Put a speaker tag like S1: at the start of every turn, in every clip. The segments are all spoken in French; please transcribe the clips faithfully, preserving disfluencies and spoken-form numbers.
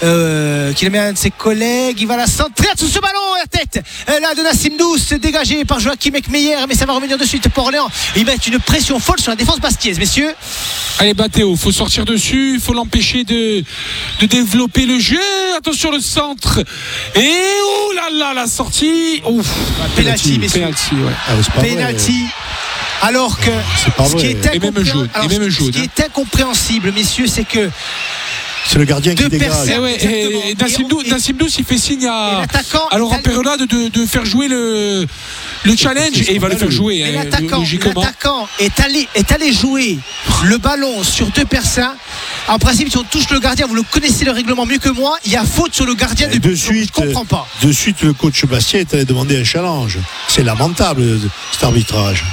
S1: euh, qui le met à un de ses collègues. Il va la centrer sous ce ballon à la tête euh, là de Nassim Douce, dégagé par Joachim Ekmeyer, mais ça va revenir de suite pour Orléans. Ils mettent une pression folle sur la défense bastiaise, messieurs.
S2: Allez, bah Théo, faut sortir dessus, il faut l'empêcher de, de développer le jeu. Attention le centre. Et oh là là, la sortie. Ouf.
S1: Penalty, messieurs.
S2: Penalty, ouais.
S3: Ah,
S1: Penalty. Alors que ce qui, est
S2: et même jaune,
S1: alors,
S2: et même jaune,
S1: ce qui est incompréhensible, messieurs, c'est que
S3: c'est le gardien qui dégage.
S2: Et ouais, et, et Nassim Douce, Nassim Douce, il fait signe à, à Laurent Perrola de, de, de faire jouer le, le challenge et il va le faire jouer.
S1: Et
S2: hein,
S1: l'attaquant, l'attaquant est allé, est allé jouer le ballon sur deux personnes. En principe, si on touche le gardien, vous le connaissez le règlement mieux que moi, il y a faute sur le gardien de but.
S3: De suite,
S1: je comprends pas.
S3: De suite, le coach Bastien est allé demander un challenge. C'est lamentable cet arbitrage.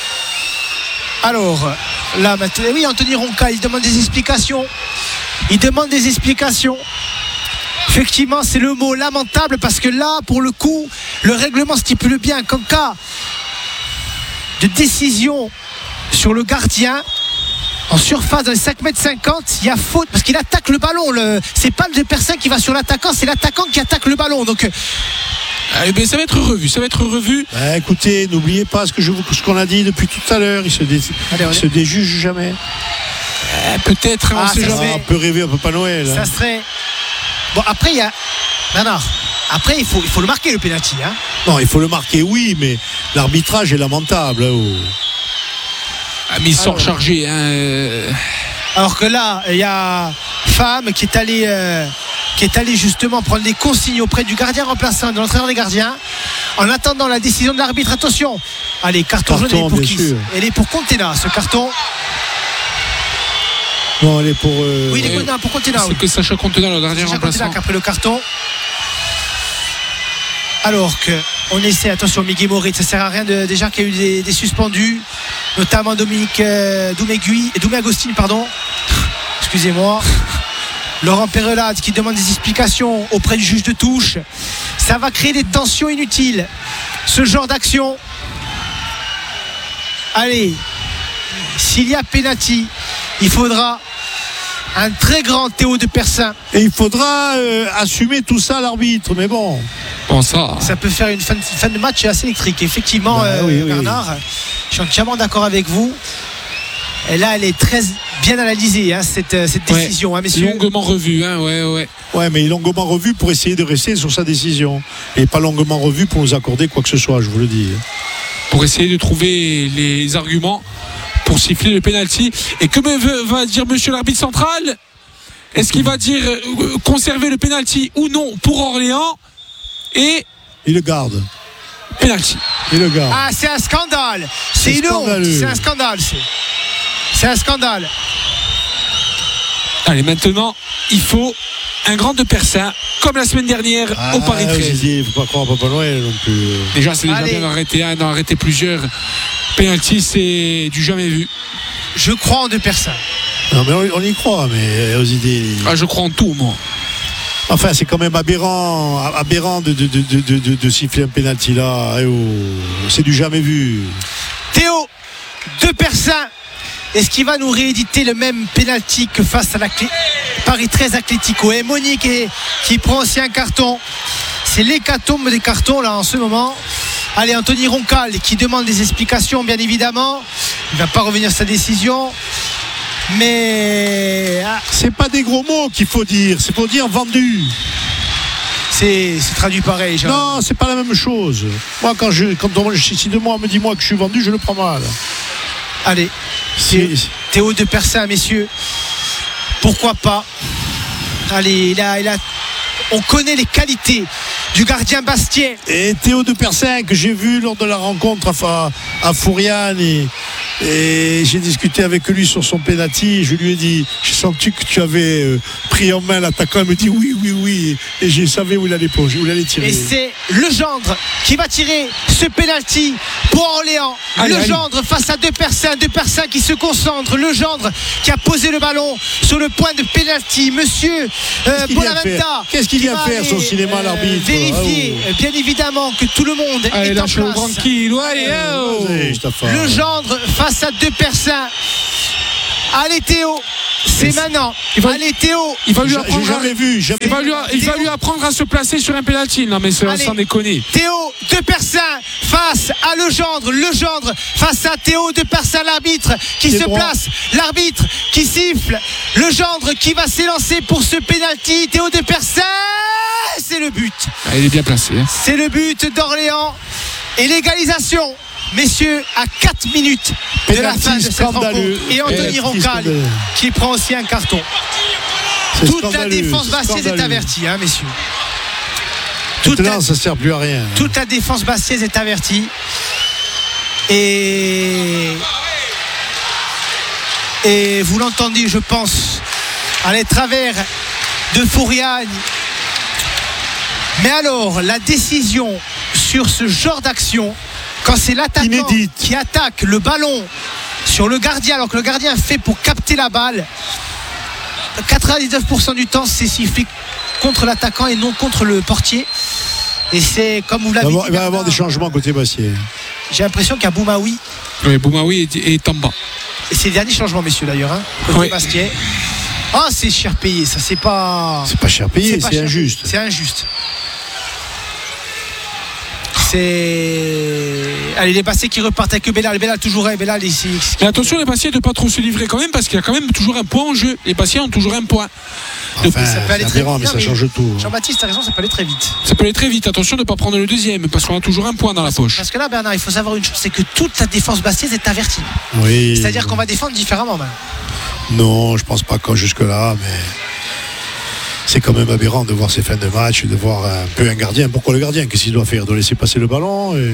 S1: Alors, là maintenant, oui, Anthony Ronca, il demande des explications. Il demande des explications. Effectivement, c'est le mot lamentable parce que là, pour le coup, le règlement stipule bien qu'en cas de décision sur le gardien en surface dans les cinq mètres cinquante, il y a faute parce qu'il attaque le ballon. Le... C'est pas le personne qui va sur l'attaquant, c'est l'attaquant qui attaque le ballon. Donc
S2: Eh bien, ça va être revu, ça va être revu.
S3: Bah, écoutez, n'oubliez pas ce que je, ce qu'on a dit depuis tout à l'heure. Il se, dé,
S1: Allez,
S3: il se déjuge jamais.
S2: Euh, peut-être,
S1: ah,
S2: on sait jamais.
S3: Ah, on peut rêver un peu pas Noël.
S1: Ça
S3: hein.
S1: serait. Bon, après il y a. Non, non. Après il faut, il faut le marquer le pénalty. Hein.
S3: Non, il faut le marquer, oui, mais l'arbitrage est lamentable. Hein, oh.
S2: Ah, mais il sort Alors, chargé. Hein.
S1: Alors que là, il y a Femme qui est allé. Euh... qui est allé justement prendre des consignes auprès du gardien remplaçant de l'entraîneur des gardiens en attendant la décision de l'arbitre. Attention, allez, carton, carton jaune, elle est pour qui sûr. Elle est pour Contena, ce carton.
S3: Non, elle est pour euh...
S1: oui, il est pour Contena.
S2: C'est
S1: oui.
S2: que Sacha Contena, le gardien
S1: Sacha
S2: remplaçant
S1: Contena qui a pris le carton. Alors qu'on essaie, attention, Miguel Moritz, ça sert à rien de, déjà qu'il y a eu des, des suspendus, notamment Dominique euh, Doumé Doumé Agostine, pardon excusez-moi. Laurent Perrelade qui demande des explications auprès du juge de touche. Ça va créer des tensions inutiles, ce genre d'action. Allez, s'il y a penalty, il faudra un très grand Théo de Persin.
S3: Et il faudra euh, assumer tout ça à l'arbitre, mais bon.
S2: Bon, ça.
S1: Ça peut faire une fin de, fin de match assez électrique. Effectivement, bah, euh, oui, Bernard, oui. Je suis entièrement d'accord avec vous. Et là, elle est très bien analysée, hein, cette, cette décision,
S2: ouais,
S1: hein, messieurs.
S2: Longuement revue, hein, ouais, ouais.
S3: Ouais, mais longuement revue pour essayer de rester sur sa décision. Et pas longuement revue pour nous accorder quoi que ce soit, je vous le dis.
S2: Pour essayer de trouver les arguments pour siffler le penalty. Et que va dire monsieur l'arbitre central ? Est-ce qu'il va dire euh, conserver le penalty ou non pour Orléans ? Et
S3: il le garde.
S2: Penalty.
S3: Il le garde.
S1: Ah, c'est un scandale. C'est, c'est une honte. C'est un scandale. C'est... C'est un scandale.
S2: Allez, maintenant, il faut un grand de Persin, comme la semaine dernière ah, au Paris treize.
S3: Il ne faut pas croire Papa Noël non plus.
S2: Déjà, c'est déjà bien d'arrêter un, d'en arrêter plusieurs. Penalty, c'est du jamais vu.
S1: Je crois en de Persin.
S3: Non, mais on, on y croit, mais aux idées.
S2: Ah, je crois en tout, moi.
S3: Enfin, c'est quand même aberrant, aberrant de, de, de, de, de, de siffler un penalty là. Eh oh, c'est du jamais vu.
S1: Théo de Persin. Est-ce qu'il va nous rééditer le même penalty que face à la clé... Paris treize Atlético? Et Monique est... qui prend aussi un carton. C'est l'hécatombe des cartons là en ce moment. Allez, Anthony Roncal qui demande des explications, bien évidemment. Il ne va pas revenir sur sa décision. Mais
S3: c'est pas des gros mots qu'il faut dire, c'est pour dire vendu.
S1: C'est, c'est traduit pareil, genre.
S3: Non, c'est pas la même chose. Moi, quand je, quand on, si de moi on me dit moi que je suis vendu, je le prends mal.
S1: Allez, c'est... Théo de Persin, messieurs. Pourquoi pas? Allez, il a, il a... on connaît les qualités du gardien Bastien.
S3: Et Théo de Persin, que j'ai vu lors de la rencontre à, à Fouriane, et, et j'ai discuté avec lui sur son penalty. Je lui ai dit, j'ai senti que tu avais euh, pris en main l'attaquant. Il me dit oui, oui, oui. Et je savais où il allait plonger, où il allait tirer.
S1: Et c'est Legendre qui va tirer ce penalty pour Orléans. Allez, Legendre allez. Face à De Persin. De Persin qui se concentre. Legendre qui a posé le ballon sur le point de penalty. Monsieur euh, Bonaventa.
S3: Qu'est-ce qu'il vient faire, son cinéma, euh, l'arbitre?
S1: Vérifier, ah, oh. bien évidemment, que tout le monde
S2: allez,
S1: est en place.
S2: Tranquille, ouais, oh.
S1: Legendre face à De Persin. Allez Théo, C'est maintenant.
S2: Il va-
S1: Allez Théo.
S2: Il va lui
S3: J'ai
S2: apprendre.
S3: j'ai jamais vu. Jamais
S2: Il va, lui, il va lui apprendre à se placer sur un penalty. Non mais ça,
S1: Allez.
S2: sans déconner.
S1: Théo de Persin face à Legendre. Legendre face à Théo de Persin, l'arbitre qui
S3: C'est
S1: se
S3: droit.
S1: place. L'arbitre qui siffle. Legendre qui va s'élancer pour ce penalty. Théo de Persin. C'est le but.
S2: Ah, il est bien placé. Hein.
S1: C'est le but d'Orléans. Et l'égalisation, messieurs, à quatre minutes de la
S3: Penalty
S1: fin de cette
S3: scandaleux.
S1: rencontre. Et Anthony
S3: Penalty
S1: Roncal
S3: scandaleux.
S1: qui prend aussi un carton.
S3: C'est
S1: Toute la
S3: scandaleux,
S1: défense
S3: c'est
S1: bastiaise est
S3: scandaleux.
S1: avertie, hein, messieurs. Toute la,
S3: Maintenant, ça sert plus à rien.
S1: toute la défense bastiaise est avertie. Et, et vous l'entendez, je pense, à les travers de Fouriagne. Mais alors, la décision sur ce genre d'action, quand c'est l'attaquant
S3: Inédite.
S1: qui attaque le ballon sur le gardien, alors que le gardien fait pour capter la balle, quatre-vingt-dix-neuf pour cent du temps, c'est sifflé contre l'attaquant et non contre le portier. Et c'est comme vous
S3: Il va y
S1: l'avez
S3: avoir-
S1: dit,
S3: il va y avoir des
S1: Bernard,
S3: changements côté Bastier.
S1: j'ai l'impression qu'il y a Boumaoui.
S2: Oui, Boumaoui est, est en bas.
S1: Et c'est le dernier changement, messieurs, d'ailleurs. Hein, côté
S2: Oui.
S1: Bastier. Ah, c'est cher payé, ça, c'est pas.
S3: C'est pas cher payé,
S1: pas
S3: c'est
S1: cher
S3: injuste.
S1: payé, C'est injuste. C'est. Allez, les Bastiers qui repartent avec Bellal. Bellal toujours est. Bellal ici.
S2: Mais attention les Bastiers de ne pas trop se livrer quand même parce qu'il y a quand même toujours un point en jeu. Les Bastiers ont toujours un point.
S3: Enfin,
S1: ça peut aller
S3: c'est
S1: très
S3: aberrant,
S1: vite,
S3: mais
S1: hein,
S3: ça
S1: mais-
S3: change tout.
S1: Jean-Baptiste, t'as raison, ça peut aller très vite.
S2: Ça peut aller très vite. Attention de ne pas prendre le deuxième parce qu'on a toujours un point dans la poche.
S1: Parce que là, Bernard, il faut savoir une chose, c'est que toute la défense bastiaise est avertie.
S3: Oui.
S1: C'est-à-dire qu'on va défendre différemment, man.
S3: Non, je pense pas qu'en jusque-là, mais c'est quand même aberrant de voir ces fins de match, de voir un peu un gardien. Pourquoi le gardien? Qu'est-ce qu'il doit faire? De laisser passer le ballon et...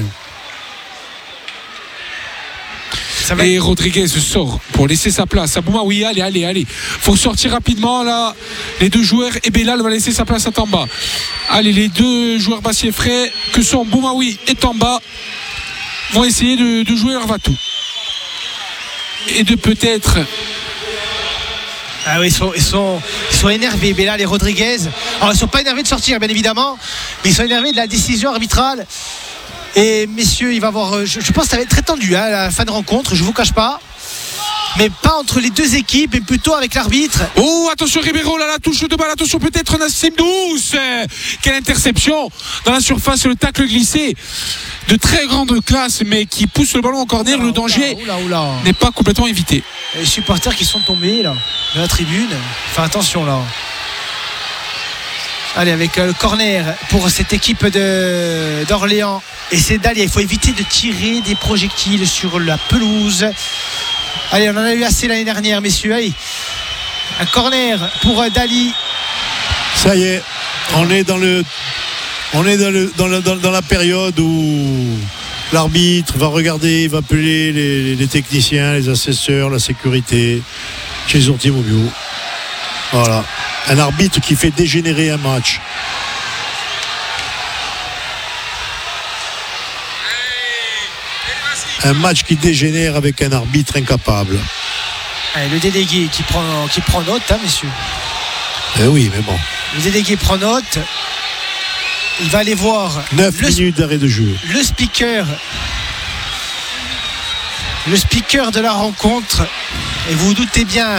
S1: Ça va
S2: Et
S1: être-
S2: Rodriguez sort pour laisser sa place à Boumaoui. Allez, allez, allez. Faut sortir rapidement là. Les deux joueurs et Bellal va laisser sa place à Tamba. Allez, les deux joueurs Bastier frais que sont Boumaoui et Tamba vont essayer de, de jouer leur va-tout. Et de peut-être.
S1: Ah oui, ils sont, ils sont, ils sont énervés, Bellal et Rodriguez. Alors, ils sont pas énervés de sortir, bien évidemment, mais ils sont énervés de la décision arbitrale. Et messieurs, il va y avoir. Je, je pense que ça va être très tendu, hein, la fin de rencontre, je vous cache pas. Mais pas entre les deux équipes, mais plutôt avec l'arbitre.
S2: Oh, attention Ribeiro, là, la touche de balle, attention peut-être Nassim Douce. Quelle interception dans la surface, le tacle glissé de très grande classe, mais qui pousse le ballon en corner. Le danger
S1: Oula, oula, oula.
S2: n'est pas complètement évité.
S1: Les supporters qui sont tombés là, de la tribune. Faire attention là. Allez, avec euh, le corner pour cette équipe de, d'Orléans. Et c'est Dali. Il faut éviter de tirer des projectiles sur la pelouse. Allez, on en a eu assez l'année dernière, messieurs. Allez. Un corner pour euh, Dali.
S3: Ça y est, on est dans le, on est dans, le, dans, le- dans- dans la période où l'arbitre va regarder, va appeler les, les techniciens, les assesseurs, la sécurité chez Zorti Mobio. Voilà, un arbitre qui fait dégénérer un match. Un match qui dégénère avec un arbitre incapable.
S1: Allez, le délégué qui prend, qui prend note, hein, messieurs.
S3: Eh oui, mais bon,
S1: Le délégué prend note. Il va aller voir
S3: neuf
S1: le,
S3: minutes d'arrêt de jeu.
S1: le speaker. Le speaker de la rencontre. Et vous vous doutez bien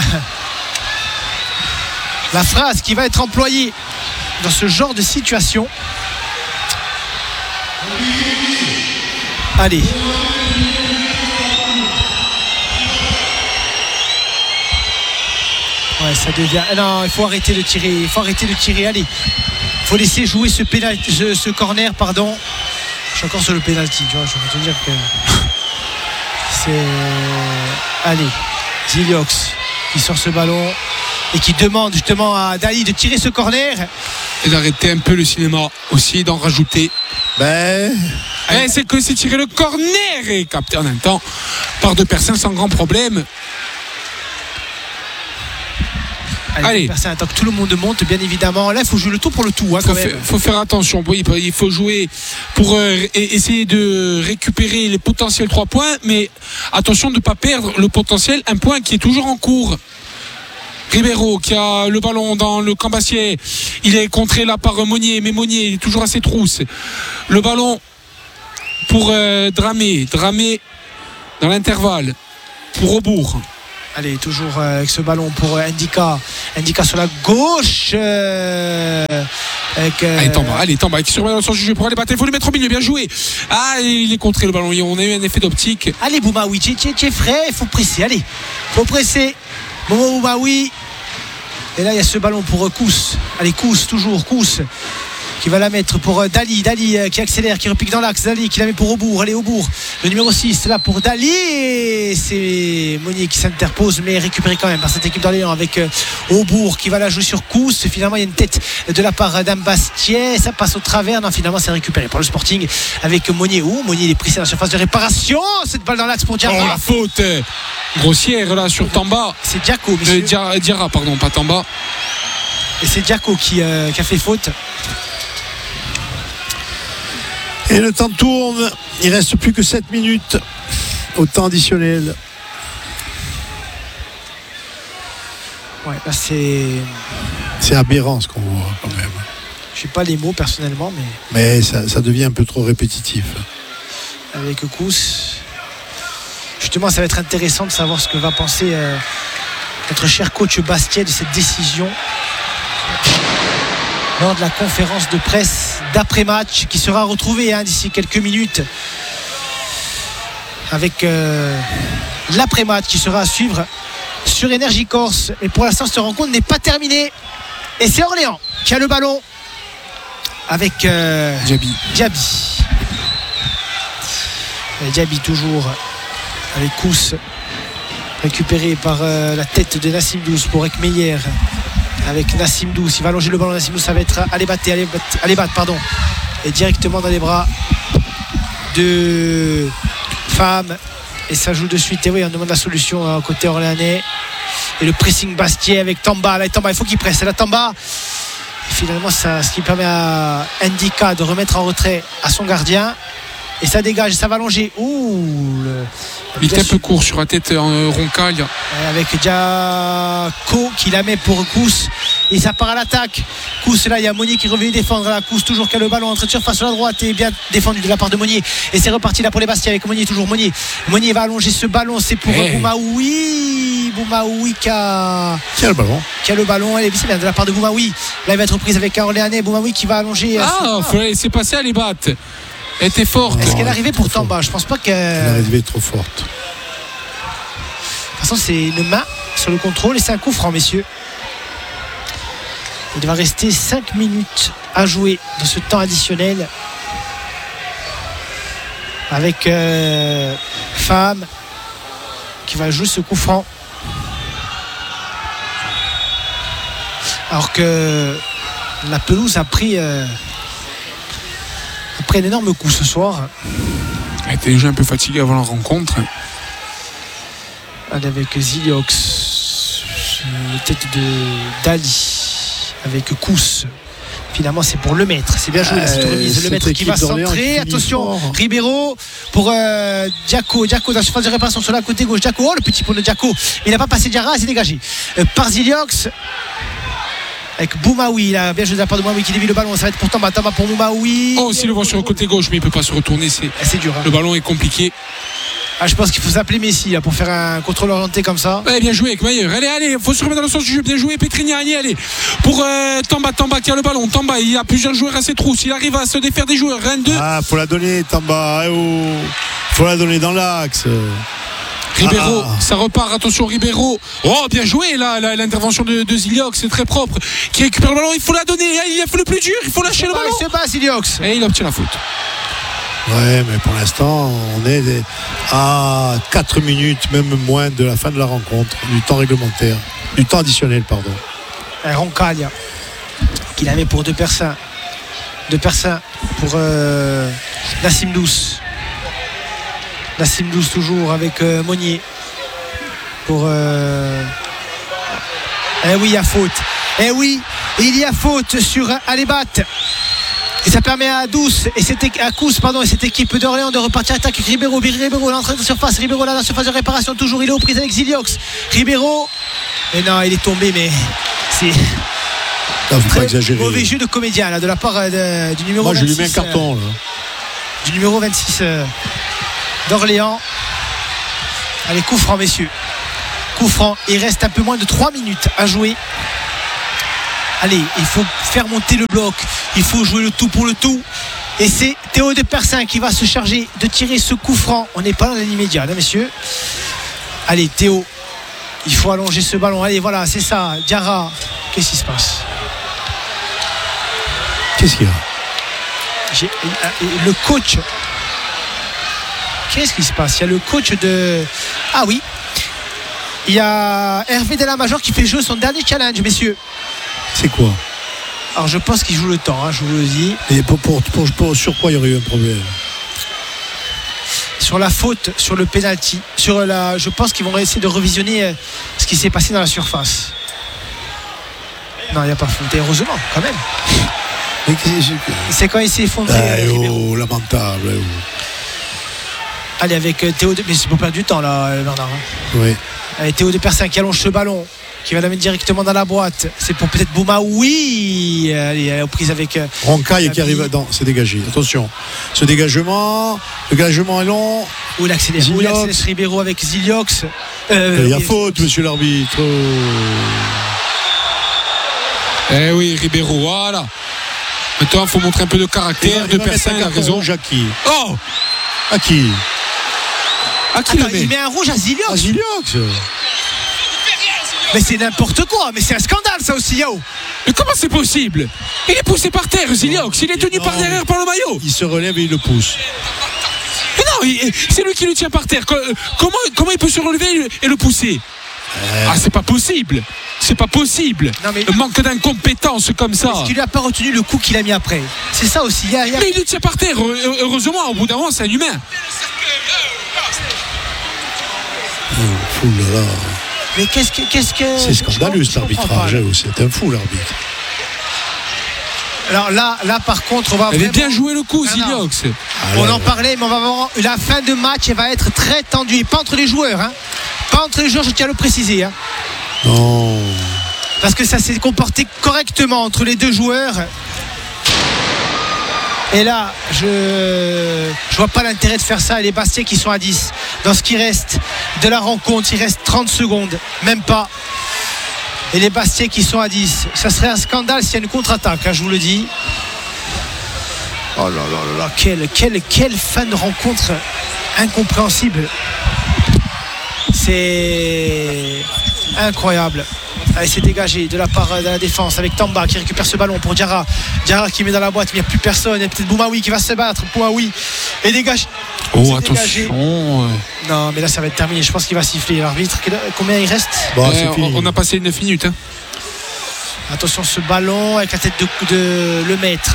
S1: la phrase qui va être employée dans ce genre de situation. Allez. Ouais, ça devient. Non, il faut arrêter de tirer. Il faut arrêter de tirer. Allez. Il faut laisser jouer ce, pénalty, ce, ce corner, pardon. Je suis encore sur le penalty, tu vois. Je vais te dire que. C'est. Allez. Ziliox qui sort ce ballon et qui demande justement à Dali de tirer ce corner.
S2: Et d'arrêter un peu le cinéma aussi, d'en rajouter.
S3: Ben,
S2: Eh, c'est que c'est tiré le corner et capté en même temps par deux personnes sans grand problème. Allez.
S1: Personne attend que tout le monde monte, bien évidemment. Là, il faut jouer le tout pour le tout, hein,
S2: Faut,
S1: quand
S2: fa-
S1: même.
S2: faut faire attention. Oui, il faut jouer pour euh, e- essayer de récupérer les potentiels trois points, mais attention de ne pas perdre le potentiel un point qui est toujours en cours. Ribeiro qui a le ballon dans le camp Bastier. Il est contré là par Monnier, mais Monnier est toujours à ses trousses. Le ballon pour euh, Dramé. Dramé dans l'intervalle pour Aubourg.
S1: Allez, toujours euh, avec ce ballon pour euh, Ndika. Ndika sur la gauche. Euh, avec, euh,
S2: Allez, Tamba, allez, Tamba qui surveille le sens du jeu pour aller battre. Il faut le mettre au milieu, bien joué. Ah, il est contré le ballon. On a eu un effet d'optique.
S1: Allez, Boumaoui, tu es frais, il faut presser. Allez, il faut presser. Momo Boumaoui. Et là, il y a ce ballon pour Kous. Allez, Kous, toujours, Kous. Qui va la mettre pour Dali, Dali qui accélère, qui repique dans l'axe, Dali qui la met pour Aubourg, allez Aubourg, le numéro six là pour Dali, et c'est Monnier qui s'interpose mais récupéré quand même par cette équipe d'Orléans avec Aubourg qui va la jouer sur Kous. Finalement il y a une tête de la part d'Ambastier, ça passe au travers, non finalement c'est récupéré par le Sporting avec Monnier. Ouh, Monnier il est pris dans la surface de réparation, cette balle dans l'axe pour Diarra.
S2: Oh la faute grossière là sur Tamba.
S1: C'est Diaco, monsieur.
S2: Euh, Diarra, pardon, pas Tamba.
S1: Et c'est Diaco qui, euh, qui a fait faute.
S3: Et le temps tourne, il reste plus que sept minutes au temps additionnel.
S1: Ouais, là c'est.
S3: C'est aberrant ce qu'on voit quand même.
S1: Je sais pas les mots personnellement, mais.
S3: Mais ça, ça devient un peu trop répétitif.
S1: Avec Kous. Justement, ça va être intéressant de savoir ce que va penser euh, notre cher coach Bastiet de cette décision lors de la conférence de presse d'après-match qui sera retrouvée hein, d'ici quelques minutes avec euh, l'après-match qui sera à suivre sur Énergie Corse. Et pour l'instant, cette rencontre n'est pas terminée. Et c'est Orléans qui a le ballon avec euh,
S2: Diaby.
S1: Diaby. Et Diaby toujours avec Kous récupéré par euh, la tête de Nassim Douce pour Ekmeyer. Avec Nassim Douce, il va allonger le ballon. Nassim Douce, ça va être allez battre, allez battre, allez battre, pardon, et directement dans les bras de Femme. Et ça joue de suite. Et oui, on demande la solution hein, côté orléanais. Et le pressing Bastier avec Tamba. Là, Tamba, il faut qu'il presse. Là, Tamba. Et finalement, ça, ce qui permet à Ndika de remettre en retrait à son gardien. Et ça dégage, ça va allonger. Ouh, le...
S2: Il était un peu court sur la tête en Roncaille.
S1: Avec Diaco qui la met pour Kous. Et ça part à l'attaque. Kous, là, il y a Monnier qui revient défendre. Là, Kous toujours qui a le ballon entrée de surface sur la droite et bien défendu de la part de Monnier. Et c'est reparti là pour les Bastiens avec Monnier, toujours Monnier. Monnier va allonger ce ballon. C'est pour hey. Boumaoui. Boumaoui qui a...
S3: qui a le ballon.
S1: Qui a le ballon. Et c'est bien de la part de Boumaoui. Là, il va être reprise avec un Orléanais. Boumaoui qui va allonger.
S2: Ah, il faut la laisser passer à les battre. Elle était forte.
S1: Est-ce qu'elle arrivait pour Tamba? Je pense pas qu'elle.
S3: Elle est arrivée trop forte.
S1: De toute façon, c'est une main sur le contrôle et c'est un coup franc, messieurs. Il va rester cinq minutes à jouer de ce temps additionnel. Avec euh, Femme qui va jouer ce coup franc. Alors que la pelouse a pris. Euh, Après un énorme coup ce soir.
S2: Elle était déjà un peu fatiguée avant la rencontre.
S1: Elle avec Ziliox, la tête de Dali, avec Kous. Finalement, c'est pour le maître. C'est bien joué, euh, cette remise. Le maître qui va centrer. Attention, fort. Ribeiro pour euh, Diaco. Diaco dans la surface de réparation sur la côté gauche. Diaco, oh le petit pont de Diaco. Il n'a pas passé Diarra, c'est dégagé. Euh, par Ziliox. Avec Boumaoui, là, bien joué de la part de Boumaoui qui dévie le ballon. Ça va être pour Tamba, Tamba pour Boumaoui.
S2: Oh, s'il le voit sur le côté gauche, mais il ne peut pas se retourner. C'est,
S1: c'est dur. Hein.
S2: Le ballon est compliqué.
S1: Ah, je pense qu'il faut s'appeler Messi là, pour faire un contrôle orienté comme ça.
S2: Ouais, bien joué avec Mailleur. Allez, allez, il faut se remettre dans le sens du jeu. Bien joué, Petrignani, allez. Pour euh, Tamba, Tamba qui a le ballon. Tamba, il y a plusieurs joueurs à ses trousses. Il arrive à se défaire des joueurs. un deux.
S3: Ah, faut la donner, Tamba. Oh. Faut la donner dans l'axe.
S2: Ribeiro, ah. ça repart, attention Ribeiro. Oh, bien joué là, là l'intervention de, de Ziliox, c'est très propre. Qui récupère le ballon, il faut la donner, il a fait le plus dur, il faut lâcher le ballon.
S1: Il se bat Ziliox.
S2: Et il obtient la faute.
S3: Ouais, mais pour l'instant, on est à quatre minutes, même moins de la fin de la rencontre, du temps réglementaire, du temps additionnel, pardon.
S1: Roncaille, qui la met pour deux personnes. Deux personnes pour euh, Nassim Douce. Nassim Douce toujours avec euh, Monnier pour euh... eh oui il y a faute eh oui il y a faute sur Alébat et ça permet à Douce et c'était à Kous pardon et cette équipe d'Orléans de repartir à attaque. Ribeiro Ribeiro l'entrée de surface Ribeiro là dans la surface de réparation toujours il est aux prises avec Ziliox. Ribeiro et non il est tombé mais c'est
S3: non, faut pas exagérer.
S1: Mauvais jeu de comédien là de la part de, du numéro
S3: moi
S1: vingt-six,
S3: je lui mets un carton là.
S1: Du numéro vingt-six euh, d'Orléans. Allez, coup franc, messieurs. coup franc. Il reste un peu moins de trois minutes à jouer. Allez, il faut faire monter le bloc. Il faut jouer le tout pour le tout. Et c'est Théo de Persin qui va se charger de tirer ce coup franc. On n'est pas dans la ligne médiane, hein, messieurs. Allez, Théo. Il faut allonger ce ballon. Allez, voilà, c'est ça. Diarra. Qu'est-ce qui se passe?
S3: Qu'est-ce qu'il y a?
S1: J'ai, le coach. Qu'est-ce qui se passe? Il y a le coach de. Ah oui. Il y a Hervé Delamajor qui fait jouer son dernier challenge, messieurs.
S3: C'est quoi?
S1: Alors je pense qu'il joue le temps, hein, je vous le dis.
S3: Et pour, pour, pour, pour, sur quoi il y aurait eu un problème?
S1: Sur la faute, sur le penalty, sur la. Je pense qu'ils vont essayer de revisionner ce qui s'est passé dans la surface. Non, il n'y a pas faute. Heureusement, quand même.
S3: Mais je...
S1: C'est quand il s'est effondré.
S3: Ah,
S1: euh,
S3: oh, lamentable. Oh.
S1: Allez, avec euh, Théo de. Mais c'est pour perdre du temps là, Bernard. Hein.
S3: Oui.
S1: Allez, Théo de Persin qui allonge ce ballon, qui va la mettre directement dans la boîte. C'est pour peut-être Bouma. Oui. Allez, elle est aux prises avec. Euh,
S3: Roncaille qui arrive. Non, c'est dégagé. Attention. Ce dégagement. Le dégagement est long.
S1: Où il accélère. Où il accélère Ribeiro avec Ziliox.
S3: Euh, il y a faute, monsieur l'arbitre.
S2: Eh oui, Ribeiro, voilà. Maintenant, il faut montrer un peu de caractère.
S3: Il va,
S2: de Persin a raison.
S3: À qui?
S2: Oh,
S3: à qui?
S2: À qui
S1: Attends,
S2: le met?
S1: il met un rouge à Ziliox.
S3: À Ziliox.
S1: Mais c'est n'importe quoi. Mais c'est un scandale, ça aussi, Yao.
S2: Mais comment c'est possible? Il est poussé par terre, Ziliox. Il est tenu
S3: non,
S2: par derrière par le maillot.
S3: Il se relève et il le pousse.
S2: Mais non, il, c'est lui qui le tient par terre. Comment, comment il peut se relever et le pousser? euh... Ah, c'est pas possible. C'est pas possible. Non, mais... Le manque d'incompétence comme ça.
S1: Est-ce qu'il lui a pas retenu le coup qu'il a mis après? C'est ça aussi. Il y a, il y a...
S2: Mais il le tient par terre. Heureusement, au bout d'un moment, c'est un humain.
S3: Oh, fou là là.
S1: Mais qu'est-ce que, qu'est-ce que...
S3: C'est scandaleux cet arbitrage. C'est un fou l'arbitre.
S1: Alors là, là par contre, on va.
S2: Elle
S1: vraiment...
S2: est bien joué le coup, Ziliox.
S3: Ah,
S1: on en parlait, mais on va voir la fin de match. Elle va être très tendue. Et pas entre les joueurs, hein. Pas entre les joueurs. Je tiens à le préciser, hein.
S3: Non.
S1: Parce que ça s'est comporté correctement entre les deux joueurs. Et là, je je vois pas l'intérêt de faire ça. Et les Bastiais qui sont à dix. Dans ce qui reste de la rencontre, il reste trente secondes. Même pas. Et les Bastiais qui sont à dix. Ça serait un scandale s'il y a une contre-attaque, hein, je vous le dis. Oh là là là là. Quelle, quelle, quelle fin de rencontre incompréhensible. C'est incroyable. Allez, c'est dégagé de la part de la défense avec Tamba qui récupère ce ballon pour Diarra. Diarra qui met dans la boîte, mais il n'y a plus personne. Et peut-être Boumaoui qui va se battre. Boumaoui et dégage.
S2: Oh, attention.
S1: Non, mais là, ça va être terminé. Je pense qu'il va siffler l'arbitre. Combien il reste?
S3: Bon,
S2: eh, on, on a passé neuf minutes. Hein.
S1: Attention, ce ballon avec la tête de, de le maître.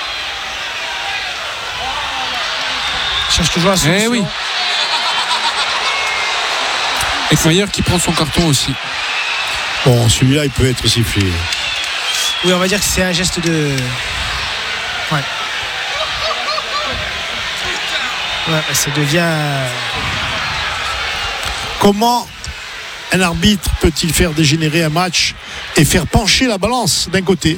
S1: Cherche toujours la solution.
S2: Eh oui. Ekmayer qui prend son carton aussi.
S3: Bon, celui-là, il peut être sifflé.
S1: Oui, on va dire que c'est un geste de. Ouais. Ouais, ça devient.
S3: Comment un arbitre peut-il faire dégénérer un match et faire pencher la balance d'un côté?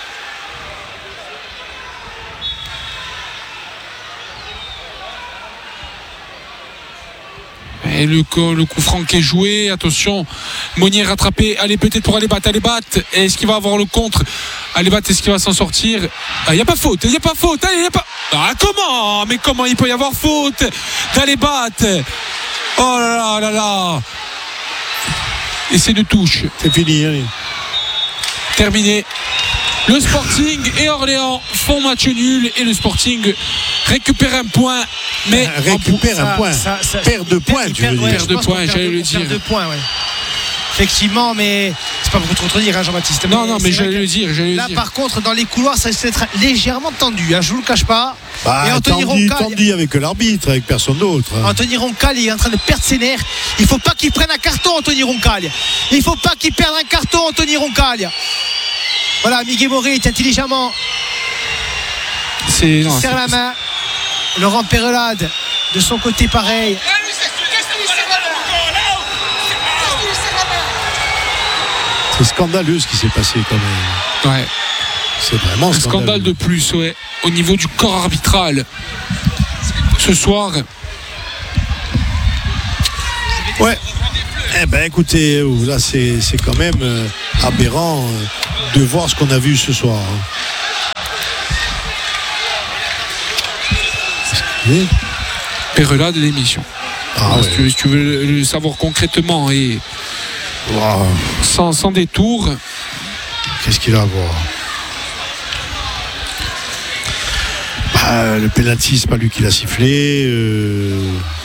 S2: Et le, le coup franc qui est joué, attention, Monnier rattrapé, allez peut-être pour aller battre, aller battre, est-ce qu'il va avoir le contre? Allez battre, est-ce qu'il va s'en sortir? Il n'y a pas faute, il n'y a pas faute, il n'y a pas... Ah comment? Mais comment il peut y avoir faute d'aller battre? Oh là là là là. Et c'est de touche.
S3: C'est fini, allez.
S2: Terminé. Le Sporting et Orléans font match nul et le Sporting récupère un point, mais
S3: récupère un
S1: ça,
S3: point,
S1: ça, ça,
S3: perd de points, tu veux dire.
S2: Perd de points, j'allais le dire.
S1: Perd de points, ouais. Effectivement, mais c'est pas beaucoup trop trop dire, hein, Jean-Baptiste.
S2: Non, mais non, mais j'allais le dire. J'allais
S1: là,
S2: le dire.
S1: par contre, dans les couloirs, ça risque d'être légèrement tendu. Hein, je vous le cache pas.
S3: Bah,
S1: et Anthony
S3: tendu,
S1: Roncal,
S3: tendu avec l'arbitre, avec personne d'autre. Hein.
S1: Anthony Roncal est en train de perdre ses nerfs. Il faut pas qu'il prenne un carton, Anthony Roncal. Il faut pas qu'il perde un carton, Anthony Roncal. Voilà, Miguel Moré est intelligemment.
S2: C'est, non,
S1: il serre
S2: c'est...
S1: la main. Laurent Perrelade, de son côté, pareil.
S3: C'est scandaleux ce qui s'est passé quand même.
S2: Ouais.
S3: C'est vraiment
S2: un
S3: scandaleux.
S2: Scandale de plus, ouais. Au niveau du corps arbitral. Ce soir.
S3: Ouais. Eh ben écoutez, là c'est, c'est quand même euh, aberrant euh, de voir ce qu'on a vu ce soir. Hein. Oui.
S2: Perela de l'émission.
S3: Ah, ouais.
S2: si, tu, si tu veux le savoir concrètement et
S3: wow.
S2: sans, sans détour.
S3: Qu'est-ce qu'il a à voir? Bah, le penalty, c'est pas lui qui l'a sifflé. Euh...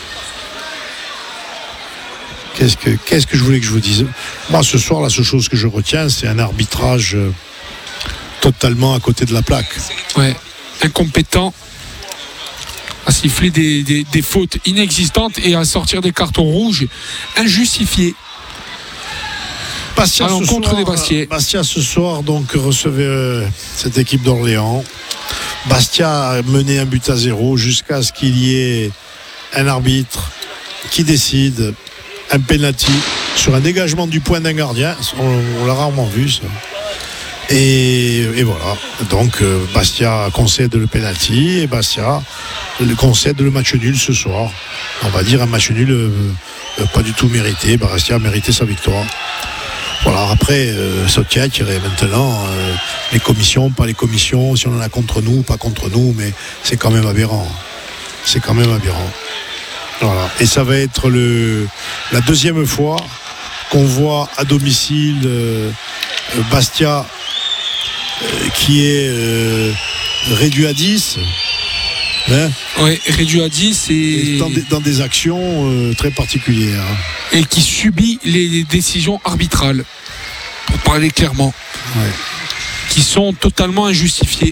S3: Qu'est-ce que, qu'est-ce que je voulais que je vous dise? Moi, ce soir, la seule chose que je retiens, c'est un arbitrage euh, totalement à côté de la plaque.
S2: Ouais, incompétent à siffler des, des, des fautes inexistantes et à sortir des cartons rouges injustifiés.
S3: Bastia,
S2: à l'encontre des Bastiais.
S3: Bastia ce soir donc recevait euh, cette équipe d'Orléans. Bastia a mené un but à zéro jusqu'à ce qu'il y ait un arbitre qui décide un penalty sur un dégagement du point d'un gardien. On, on l'a rarement vu ça. Et, et voilà. Donc euh, Bastia concède le penalty et Bastia concède le match nul ce soir. On va dire un match nul euh, euh, pas du tout mérité. Bastia a mérité sa victoire. Voilà, après, euh, Sotia tirait maintenant euh, les commissions, pas les commissions, si on en a contre nous, pas contre nous, mais c'est quand même aberrant. C'est quand même aberrant. Voilà. Et ça va être le, la deuxième fois qu'on voit à domicile euh, Bastia euh, qui est euh, réduit à dix. Hein,
S2: ouais, réduit à dix et,
S3: et dans, des, dans des actions euh, très particulières.
S2: Et qui subit les décisions arbitrales, pour parler clairement,
S3: ouais.
S2: Qui sont totalement injustifiées.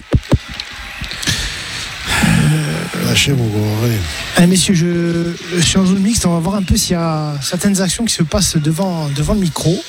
S3: Lâchez mon gros.
S1: Allez, messieurs, je, je suis en zone mixte. On va voir un peu s'il y a certaines actions qui se passent devant, devant le micro.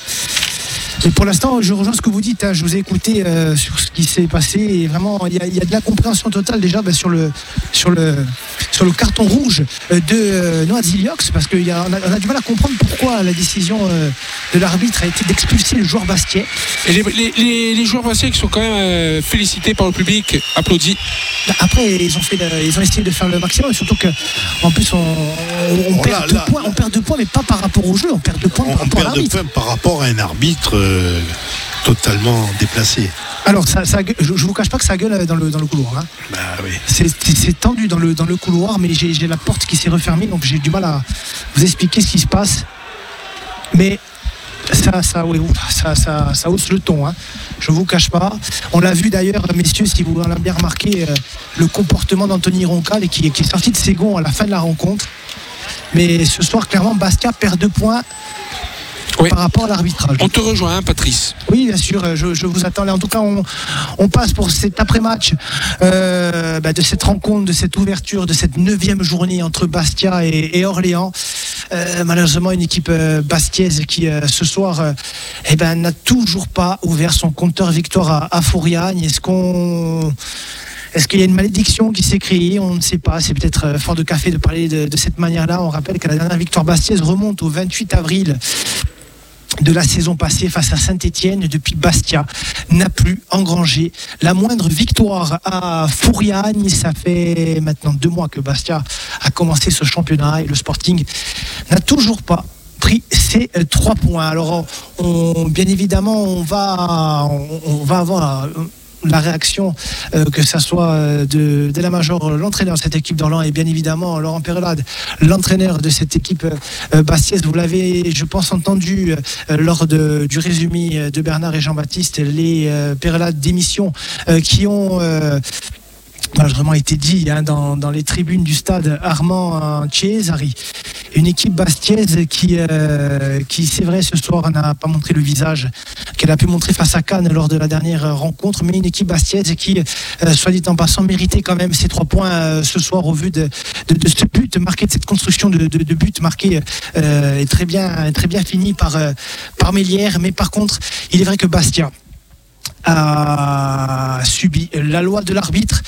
S1: Et pour l'instant, je rejoins ce que vous dites. Hein. Je vous ai écouté euh, sur ce qui s'est passé. Et vraiment, il y, y a de la compréhension totale déjà bah, sur, le, sur, le, sur le carton rouge de euh, Noah Ziliox. Parce qu'on a, on a du mal à comprendre pourquoi la décision euh, de l'arbitre a été d'expulser le joueur bastiais.
S2: Et les, les, les, les joueurs bastiais qui sont quand même euh, félicités par le public, applaudis.
S1: Après, ils ont, fait le, ils ont essayé de faire le maximum. Surtout qu'en plus, on, on,
S3: oh,
S1: perd
S3: là,
S1: deux
S3: là,
S1: points, on perd deux points, mais pas par rapport au jeu. On perd deux points
S3: on,
S1: par rapport
S3: on
S1: à
S3: perd deux
S1: l'arbitre.
S3: points par rapport à un arbitre. Euh, totalement déplacé.
S1: Alors, ça, ça, je ne vous cache pas que ça gueule dans le, dans le couloir. Hein.
S3: Bah, oui.
S1: c'est, c'est, c'est tendu dans le, dans le couloir, mais j'ai, j'ai la porte qui s'est refermée, donc j'ai du mal à vous expliquer ce qui se passe. Mais ça, ça, oui, ça, ça, ça hausse le ton. Hein. Je ne vous cache pas. On l'a vu d'ailleurs, messieurs, si vous l'avez bien remarqué, euh, le comportement d'Anthony Roncal qui, qui est sorti de ses gonds à la fin de la rencontre. Mais ce soir, clairement, Bastia perd deux points. Oui. Par rapport à l'arbitrage.
S2: On te rejoint, hein, Patrice.
S1: Oui, bien sûr, je, je vous attends. En tout cas, on, on passe pour cet après-match euh, bah, de cette rencontre, de cette ouverture, de cette neuvième journée entre Bastia et, et Orléans. Euh, malheureusement, une équipe euh, bastiaise qui, euh, ce soir, euh, eh ben, n'a toujours pas ouvert son compteur victoire à, à Fouriagne. Est-ce qu'on... Est-ce qu'il y a une malédiction qui s'est créée? On ne sait pas. C'est peut-être fort de café de parler de, de cette manière-là. On rappelle que la dernière victoire bastiaise remonte au vingt-huit avril de la saison passée face à Saint-Étienne. Depuis, Bastia n'a plus engrangé la moindre victoire à Fouriagne. Ça fait maintenant deux mois que Bastia a commencé ce championnat et le Sporting n'a toujours pas pris ces trois points. Alors, on, bien évidemment, on va, on, on va avoir la réaction, euh, que ça soit de, de la Major, l'entraîneur de cette équipe d'Orléans, et bien évidemment Laurent Perelade, l'entraîneur de cette équipe euh, bastiaise. Vous l'avez, je pense, entendu euh, lors de, du résumé de Bernard et Jean-Baptiste, les euh, Perelade d'émission euh, qui ont euh, malheureusement été dit hein, dans, dans les tribunes du stade Armand Chiesari. Une équipe bastiaise qui, euh, qui, c'est vrai, ce soir n'a pas montré le visage qu'elle a pu montrer face à Cannes lors de la dernière rencontre, mais une équipe bastiaise qui, euh, soit dit en passant, méritait quand même ces trois points euh, ce soir au vu de, de, de ce but marqué, de cette construction de, de, de but marqué euh, et très bien, très bien fini par, euh, par Mélière. Mais par contre, il est vrai que Bastia a subi la loi de l'arbitre,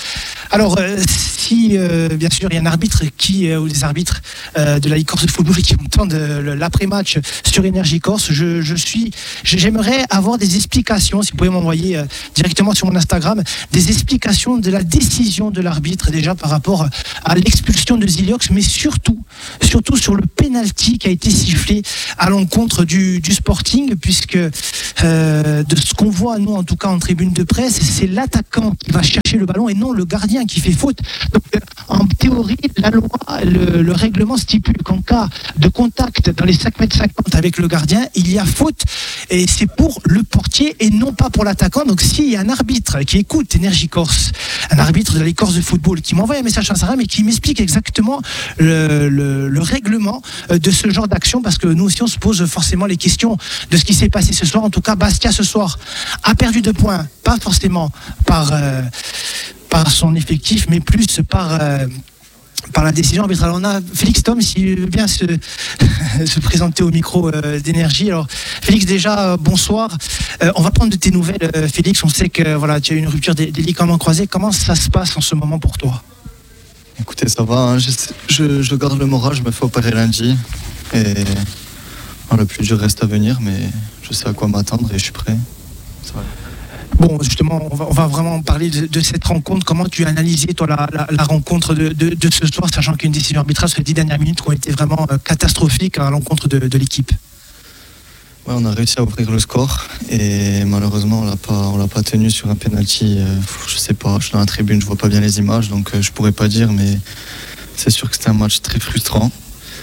S1: Alors, euh, si euh, bien sûr il y a un arbitre qui, euh, ou des arbitres euh, de la Ligue Corse de football qui entendent euh, l'après-match sur Énergie Corse, je, je suis, j'aimerais avoir des explications, si vous pouvez m'envoyer euh, directement sur mon Instagram, des explications de la décision de l'arbitre déjà par rapport à l'expulsion de Ziliox, mais surtout, surtout sur le penalty qui a été sifflé à l'encontre du, du Sporting, puisque euh, de ce qu'on voit nous en tout cas en tribune de presse, c'est l'attaquant qui va chercher le ballon et non le gardien qui fait faute. Donc, en théorie, la loi, le, le règlement stipule qu'en cas de contact dans les cinq mètres cinquante avec le gardien, il y a faute et c'est pour le portier et non pas pour l'attaquant. Donc s'il y a un arbitre qui écoute Énergie Corse, un arbitre de la Ligue Corse de football qui m'envoie un message sur Instagram et qui m'explique exactement le, le, le règlement de ce genre d'action, parce que nous aussi on se pose forcément les questions de ce qui s'est passé ce soir. En tout cas, Bastia ce soir a perdu deux points, pas forcément par... Euh, par son effectif, mais plus par, euh, par la décision arbitrale. On a Félix Tom, s'il veut bien se, se présenter au micro euh, d'Énergie. Alors, Félix, déjà, euh, bonsoir. Euh, on va prendre de tes nouvelles, euh, Félix. On sait que voilà, tu as eu une rupture des, des ligaments croisés. Comment ça se passe en ce moment pour toi ?
S4: Écoutez, ça va. Hein. Je, je, je garde le moral. Je me fais opérer lundi. Et bon, le plus dur reste à venir, mais je sais à quoi m'attendre et je suis prêt. Ça va.
S1: Bon, justement, on va, on va vraiment parler de, de cette rencontre. Comment tu as analysé, toi, la, la, la rencontre de, de, de ce soir, sachant qu'il y a une décision arbitrale sur les dix dernières minutes qui ont été vraiment euh, catastrophiques à l'encontre de, de l'équipe?
S4: Ouais, on a réussi à ouvrir le score et malheureusement, on l'a pas, on l'a pas tenu sur un penalty. Euh, je sais pas, je suis dans la tribune, je vois pas bien les images, donc euh, je pourrais pas dire, mais c'est sûr que c'était un match très frustrant.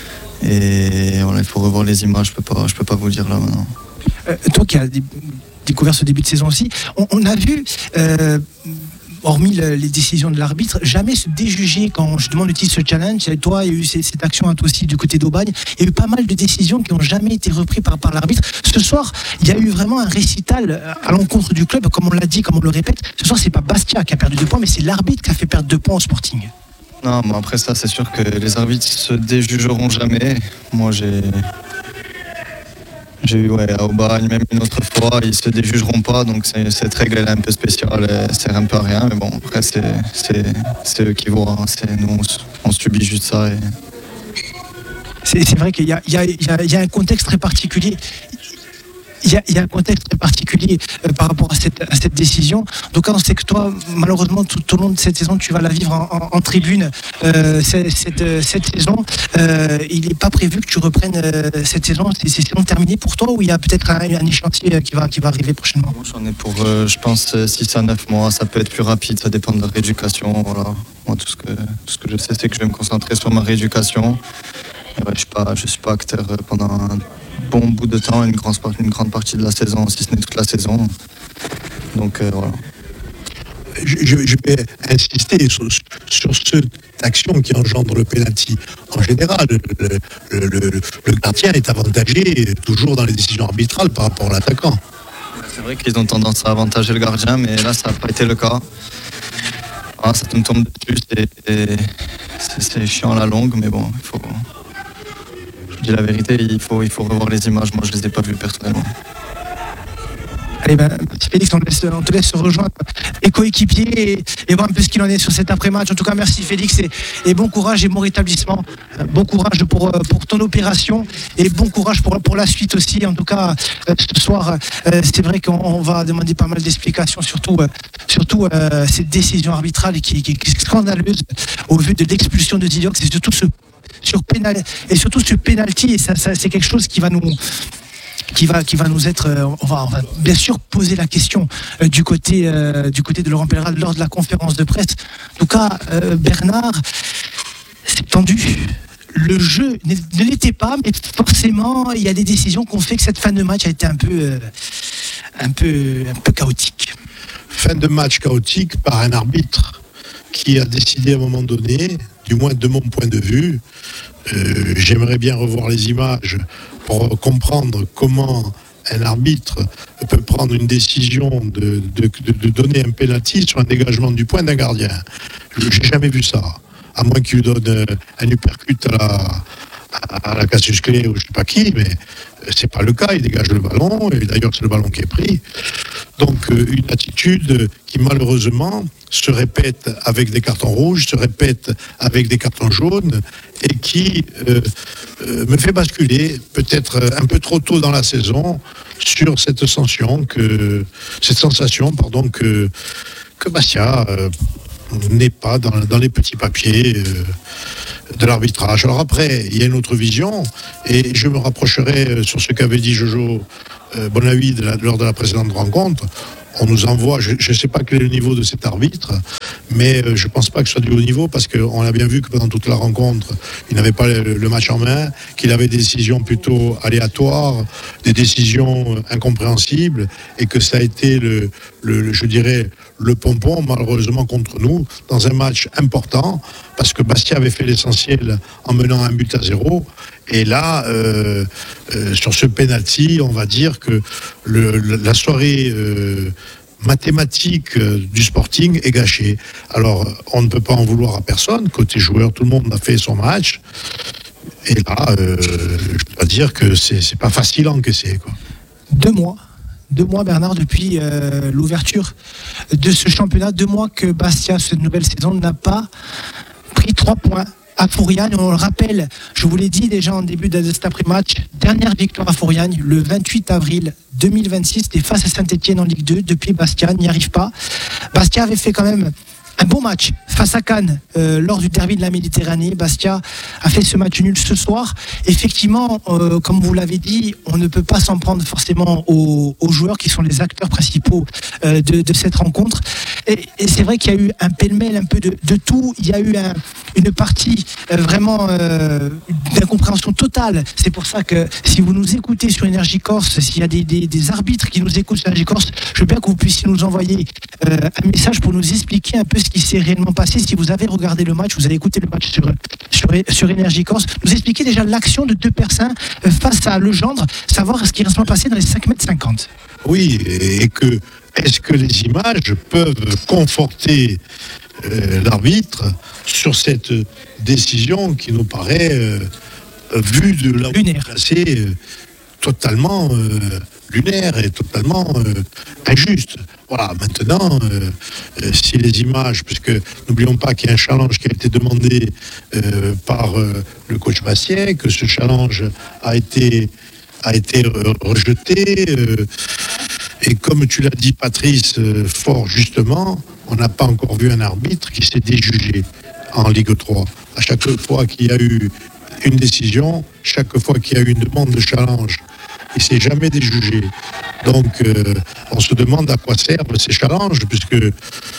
S4: Et voilà, il faut revoir les images, je peux pas, je peux pas vous dire là maintenant.
S1: Euh, toi qui as découvert ce début de saison aussi, on, on a vu, euh, hormis le, les décisions de l'arbitre, jamais se déjuger quand justement on utilise ce challenge. Et toi, il y a eu cette, cette action aussi du côté d'Aubagne. Il y a eu pas mal de décisions qui n'ont jamais été reprises par, par l'arbitre. Ce soir, il y a eu vraiment un récital à l'encontre du club, comme on l'a dit, comme on le répète. Ce soir, c'est pas Bastia qui a perdu deux points, mais c'est l'arbitre qui a fait perdre deux points au Sporting.
S4: Non, mais après ça, c'est sûr que les arbitres se déjugeront jamais. Moi, j'ai... J'ai eu ouais, à Aubagne, même une autre fois, ils se déjugeront pas, donc c'est, cette règle elle est un peu spéciale, elle sert un peu à rien, mais bon, après c'est, c'est, c'est eux qui voient, hein. C'est, nous on, on subit juste ça. Et...
S1: C'est, c'est vrai qu'il y a, il y, a, il y, a, il y a un contexte très particulier. Il y, a, il y a un contexte très particulier euh, par rapport à cette, à cette décision. Donc on sait que toi, malheureusement, tout, tout au long de cette saison, tu vas la vivre en, en, en tribune. Euh, cette, cette, cette saison, euh, il n'est pas prévu que tu reprennes euh, cette saison. C'est, c'est saison terminée pour toi ou il y a peut-être un, un échéancier qui va, qui va arriver prochainement?
S4: J'en ai pour, euh, je pense, six à neuf mois. Ça peut être plus rapide, ça dépend de la rééducation. Voilà. Moi, tout ce, que, tout ce que je sais, c'est que je vais me concentrer sur ma rééducation. Et ouais, je ne suis, suis pas acteur pendant un bon bout de temps, une grande, une grande partie de la saison, si ce n'est toute la saison. Donc euh, voilà.
S3: Je, je vais insister sur, sur cette action qui engendre le penalty. En général, le, le, le, le gardien est avantagé toujours dans les décisions arbitrales par rapport à l'attaquant.
S4: C'est vrai qu'ils ont tendance à avantager le gardien, mais là, ça n'a pas été le cas. Ah, ça me tombe dessus, c'est, c'est, c'est chiant à la longue, mais bon, il faut... Je dis la vérité, il faut, il faut revoir les images. Moi, je ne les ai pas vues personnellement.
S1: Allez, ben, Félix, on te laisse, on te laisse rejoindre les coéquipiers et, et voir un peu ce qu'il en est sur cet après-match. En tout cas, merci Félix et, et bon courage et bon rétablissement. Bon courage pour, pour ton opération et bon courage pour, pour la suite aussi. En tout cas, ce soir, c'est vrai qu'on va demander pas mal d'explications, surtout, surtout cette décision arbitrale qui, qui est scandaleuse au vu de l'expulsion de Ziliox. C'est surtout ce sur pénal et surtout ce penalty, et ça, ça c'est quelque chose qui va nous qui va qui va nous être euh, on, va, on va bien sûr poser la question euh, du côté euh, du côté de Laurent Pellerin lors de la conférence de presse. En tout cas, euh, Bernard, c'est tendu. Le jeu ne l'était pas, mais forcément il y a des décisions qui ont fait que cette fin de match a été un peu euh, un peu un peu chaotique.
S3: Fin de match chaotique par un arbitre qui a décidé à un moment donné, du moins de mon point de vue, euh, j'aimerais bien revoir les images pour comprendre comment un arbitre peut prendre une décision de, de, de, de donner un penalty sur un dégagement du point d'un gardien. J'ai jamais vu ça, à moins qu'il lui donne un uppercut à la, à la Cassius Clay ou je ne sais pas qui, mais c'est pas le cas. Il dégage le ballon, et d'ailleurs c'est le ballon qui est pris. Donc euh, une attitude qui malheureusement se répète avec des cartons rouges, se répète avec des cartons jaunes, et qui euh, euh, me fait basculer peut-être un peu trop tôt dans la saison sur cette sensation que cette sensation pardon que que Bastia euh, n'est pas dans, dans les petits papiers euh, de l'arbitrage. Alors après, il y a une autre vision, et je me rapprocherai sur ce qu'avait dit Jojo euh, Bonavi de la, lors de la précédente rencontre. On nous envoie, je ne sais pas quel est le niveau de cet arbitre, mais euh, je ne pense pas que ce soit du haut niveau, parce qu'on a bien vu que pendant toute la rencontre, il n'avait pas le, le match en main, qu'il avait des décisions plutôt aléatoires, des décisions euh, incompréhensibles, et que ça a été, le, le, le, je dirais, le pompon, malheureusement, contre nous, dans un match important, parce que Bastia avait fait l'essentiel en menant un but à zéro. Et là, euh, euh, sur ce penalty, on va dire que le, le, la soirée euh, mathématique euh, du Sporting est gâchée. Alors, on ne peut pas en vouloir à personne. Côté joueur, tout le monde a fait son match. Et là, euh, je dois dire que c'est, c'est pas facile à encaisser, quoi.
S1: Deux mois. Deux mois, Bernard, depuis euh, l'ouverture de ce championnat. Deux mois que Bastia, cette nouvelle saison, n'a pas pris trois points à Fouriane. On le rappelle, je vous l'ai dit déjà en début de cet après-match, dernière victoire à Fouriane le vingt-huit avril deux mille vingt-six, c'était face à Saint-Etienne en Ligue deux. Depuis, Bastia n'y arrive pas. Bastia avait fait quand même un bon match face à Cannes euh, lors du derby de la Méditerranée. Bastia a fait ce match nul ce soir. Effectivement, euh, comme vous l'avez dit, on ne peut pas s'en prendre forcément aux, aux joueurs qui sont les acteurs principaux euh, de, de cette rencontre. Et, et c'est vrai qu'il y a eu un pêle-mêle un peu de, de tout. Il y a eu un, une partie euh, vraiment euh, d'incompréhension totale. C'est pour ça que si vous nous écoutez sur Énergie Corse, s'il y a des, des, des arbitres qui nous écoutent sur Énergie Corse, je veux bien que vous puissiez nous envoyer euh, un message pour nous expliquer un peu ce qui s'est réellement passé. Si vous avez regardé le match, vous avez écouté le match sur, sur, sur Énergie Corse, nous expliquer déjà l'action de deux personnes face à Legendre, savoir ce qui est récemment passé dans les cinq mètres cinquante.
S3: Oui, et que est-ce que les images peuvent conforter euh, l'arbitre sur cette décision qui nous paraît, euh, vue de là où on est placé, euh, totalement euh, lunaire et totalement euh, injuste. Voilà, maintenant, euh, euh, si les images, puisque n'oublions pas qu'il y a un challenge qui a été demandé euh, par euh, le coach Bastien, que ce challenge a été, a été euh, rejeté, euh, et comme tu l'as dit, Patrice, euh, fort justement, on n'a pas encore vu un arbitre qui s'est déjugé en Ligue trois. À chaque fois qu'il y a eu une décision, chaque fois qu'il y a eu une demande de challenge, il ne s'est jamais déjugé. Donc, euh, on se demande à quoi servent ces challenges, puisque euh,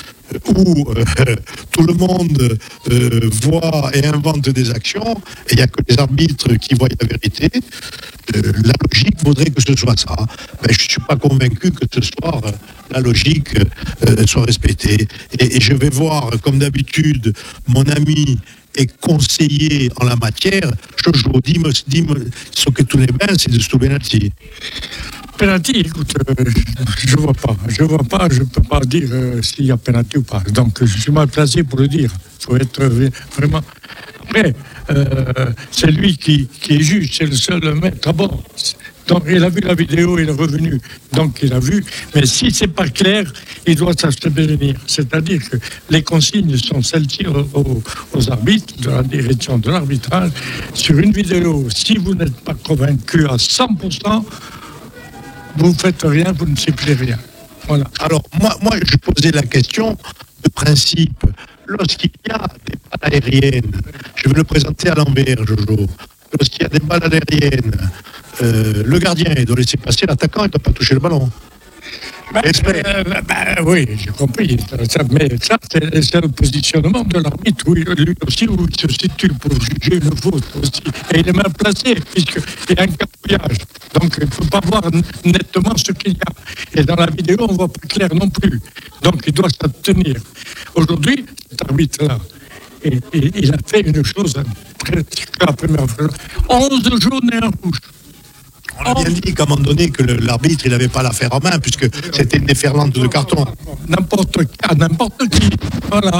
S3: où euh, tout le monde euh, voit et invente des actions, et il n'y a que les arbitres qui voient la vérité. Euh, la logique voudrait que ce soit ça. Ben, je ne suis pas convaincu que ce soir, la logique euh, soit respectée. Et, et je vais voir, comme d'habitude, mon ami et conseiller en la matière. Jojo, dis-moi, dis-moi ce que tous les bains, c'est de ce penalty.
S5: Penalty, écoute, euh, je ne vois pas. Je ne vois pas, je ne peux pas dire euh, s'il y a penalty ou pas. Donc, je suis mal placé pour le dire. Il faut être euh, vraiment... Après, euh, c'est lui qui, qui est juge, c'est le seul maître à bord. Donc, il a vu la vidéo, il est revenu. Donc, il a vu. Mais si ce n'est pas clair, il doit s'abstenir. C'est-à-dire que les consignes sont celles-ci aux, aux arbitres de la direction de l'arbitrage. Sur une vidéo, si vous n'êtes pas convaincu à cent pour cent, vous ne faites rien, vous ne sifflez rien. Voilà.
S3: Alors, moi, moi, je posais la question de principe. Lorsqu'il y a des balles aériennes, je vais le présenter à l'envers, Jojo. Lorsqu'il y a des balles aériennes, euh, le gardien il doit laisser passer l'attaquant, il ne doit pas toucher le ballon.
S5: Ben, euh, ben, oui, j'ai compris. Ça, mais ça, c'est, c'est le positionnement de l'arbitre, oui, lui aussi, où il se situe pour juger une faute aussi. Et il est mal placé, puisqu'il y a un cafouillage. Donc, il ne faut pas voir nettement ce qu'il y a. Et dans la vidéo, on ne voit pas clair non plus. Donc, il doit s'abstenir. Aujourd'hui, cet arbitre-là, et, et, il a fait une chose presque la première fois. onze jaunes et un rouge.
S3: On a bien dit qu'à un moment donné que le, l'arbitre il n'avait pas l'affaire en main puisque c'était une déferlante de carton.
S5: N'importe qui, n'importe qui. Voilà.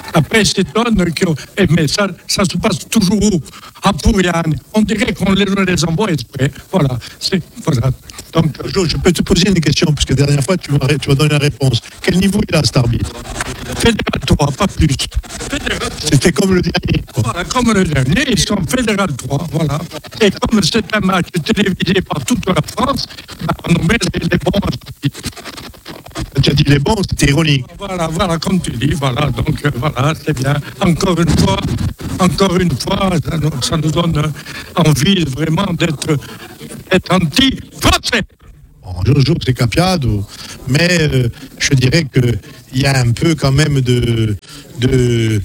S5: Après, s'étonne que. eh, Mais ça, ça se passe toujours à Fouriane. On dirait qu'on les, les envoie exprès. Voilà. C'est, voilà.
S3: Donc, Jo, je peux te poser une question, puisque la dernière fois, tu m'as, tu m'as donné la réponse. Quel niveau il a, cet arbitre?
S5: Fédéral trois, pas plus. Fédéral trois.
S3: C'était comme le dernier, quoi.
S5: Voilà, comme le dernier, ils sont fédéral trois, voilà. Et comme c'est un match télévisé par toute la France, bah, on nous met les, les bons arbitres.
S3: Tu as dit les bons, c'était ironique.
S5: Voilà, voilà, comme tu dis, voilà, donc euh, voilà, c'est bien. Encore une fois, encore une fois, ça nous, ça nous donne envie vraiment d'être, d'être anti-français.
S3: Bon, Jojo, c'est Capiado, mais euh, je dirais qu'il y a un peu quand même de. de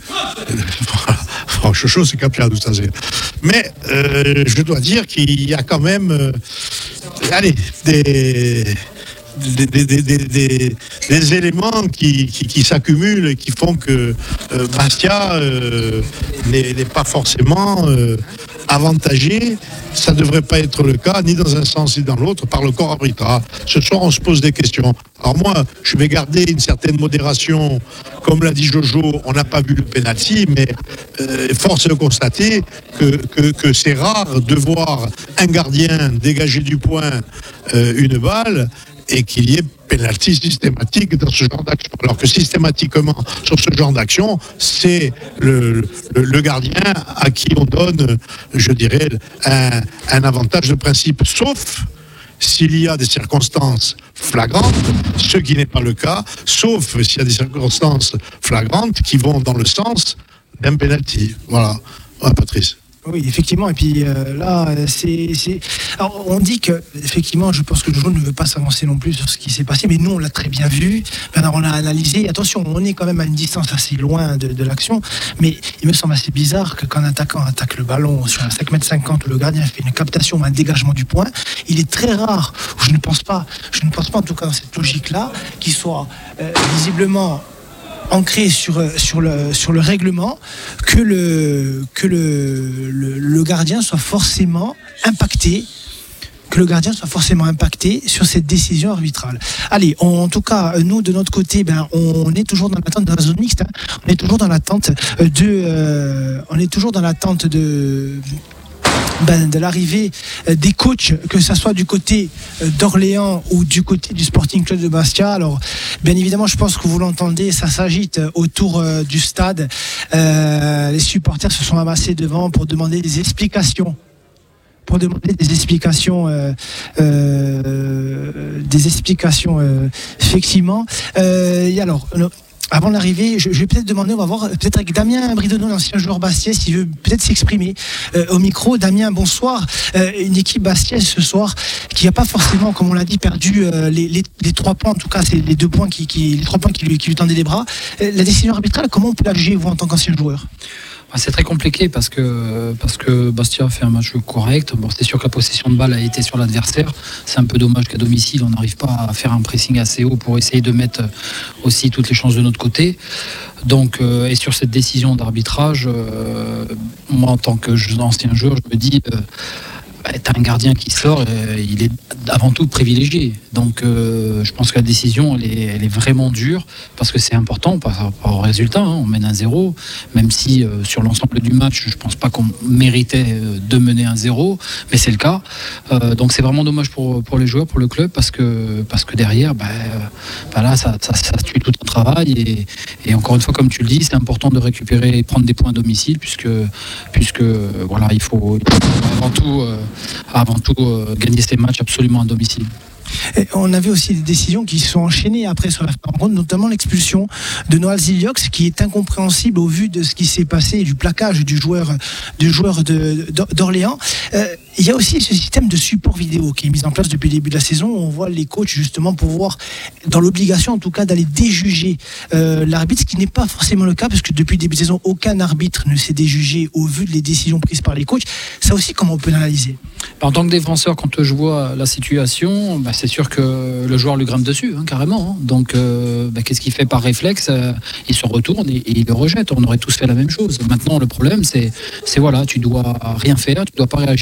S3: oh, Jojo, c'est Capiado, ça c'est. Mais euh, je dois dire qu'il y a quand même. Euh, allez, des. Des, des, des, des, des, des éléments qui, qui, qui s'accumulent et qui font que euh, Bastia euh, n'est, n'est pas forcément euh, avantagé. Ça ne devrait pas être le cas, ni dans un sens ni dans l'autre, par le corps arbitral. Ce soir, on se pose des questions. Alors moi, je vais garder une certaine modération. Comme l'a dit Jojo, on n'a pas vu le penalty, mais euh, force est de constater que, que, que c'est rare de voir un gardien dégager du point euh, une balle et qu'il y ait pénalty systématique dans ce genre d'action. Alors que systématiquement, sur ce genre d'action, c'est le, le, le gardien à qui on donne, je dirais, un, un avantage de principe, sauf s'il y a des circonstances flagrantes, ce qui n'est pas le cas, sauf s'il y a des circonstances flagrantes qui vont dans le sens d'un pénalty. Voilà. Ouais, Patrice.
S1: Oui, effectivement. Et puis euh, là, c'est, c'est. Alors, on dit que, effectivement, je pense que Jojo ne veut pas s'avancer non plus sur ce qui s'est passé, mais nous, on l'a très bien vu. Alors, on l'a analysé. Attention, on est quand même à une distance assez loin de, de l'action, mais il me semble assez bizarre que quand un attaquant attaque le ballon sur un cinq mètres cinquante où le gardien fait une captation ou un dégagement du point, il est très rare, je ne pense pas, je ne pense pas en tout cas dans cette logique-là, qu'il soit euh, visiblement ancré sur, sur, le, sur le règlement, que le, que le, le, le gardien soit forcément impacté que le gardien soit forcément impacté sur cette décision arbitrale. Allez, on, en tout cas, nous, de notre côté, ben, on est toujours dans l'attente de la zone mixte, hein. On est toujours dans l'attente de... Euh, on est toujours dans l'attente de... Ben, de l'arrivée des coachs, que ce soit du côté d'Orléans ou du côté du Sporting Club de Bastia. Alors, bien évidemment, je pense que vous l'entendez, ça s'agite autour euh, du stade. Euh, les supporters se sont amassés devant pour demander des explications. Pour demander des explications, euh, euh, des explications, euh, effectivement. Euh, et alors, avant l'arrivée, je, je vais peut-être demander, on va voir, peut-être avec Damien Bridonneau, l'ancien joueur bastiais, s'il veut peut-être s'exprimer euh, au micro. Damien, bonsoir. Euh, une équipe bastiaise ce soir qui n'a pas forcément, comme on l'a dit, perdu euh, les, les, les trois points. En tout cas, c'est les deux points qui, qui les trois points qui lui, qui lui tendaient les bras. Euh, la décision arbitrale, comment on peut la juger, vous, en tant qu'ancien joueur?
S6: C'est très compliqué parce que, parce que Bastia a fait un match correct. Bon, c'est sûr que la possession de balle a été sur l'adversaire. C'est un peu dommage qu'à domicile, on n'arrive pas à faire un pressing assez haut pour essayer de mettre aussi toutes les chances de notre côté. Donc, euh, et sur cette décision d'arbitrage, euh, moi, en tant qu'ancien joueur, je me dis... Euh, t'as un gardien qui sort, euh, il est avant tout privilégié. Donc euh, je pense que la décision elle est, elle est vraiment dure parce que c'est important par rapport au résultat, hein. On mène un zéro, même si euh, sur l'ensemble du match je pense pas qu'on méritait euh, de mener un zéro, mais c'est le cas. Euh, donc c'est vraiment dommage pour, pour les joueurs, pour le club, parce que, parce que derrière bah, euh, bah là ça, ça, ça tue tout un travail et, et encore une fois comme tu le dis, c'est important de récupérer et prendre des points à domicile puisque, puisque euh, voilà, il faut, il faut avant tout euh, avant tout euh, gagner ces matchs absolument à domicile.
S1: Et on avait aussi des décisions qui se sont enchaînées après sur la rencontre, notamment l'expulsion de Noël Ziliox, qui est incompréhensible au vu de ce qui s'est passé et du plaquage du joueur, du joueur de, d'Orléans. Euh, il y a aussi ce système de support vidéo qui est mis en place depuis le début de la saison, où on voit les coachs justement pouvoir, dans l'obligation en tout cas, d'aller déjuger euh, l'arbitre, ce qui n'est pas forcément le cas, parce que depuis le début de saison, aucun arbitre ne s'est déjugé au vu des décisions prises par les coachs. Ça aussi, comment on peut l'analyser?
S6: En tant que défenseur, quand je vois la situation, bah, c'est sûr que le joueur lui grimpe dessus, hein, carrément. Hein. Donc, euh, bah, qu'est-ce qu'il fait par réflexe? euh, Il se retourne et, et il le rejette. On aurait tous fait la même chose. Maintenant, le problème, c'est, c'est voilà, tu dois rien faire, tu dois pas réagir, tu dois